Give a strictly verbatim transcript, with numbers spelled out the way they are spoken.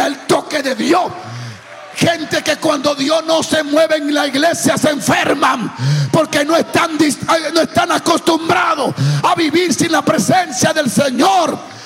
el toque de Dios. Gente que cuando Dios no se mueve en la iglesia se enferman, porque no están, no están acostumbrados a vivir sin la presencia del Señor.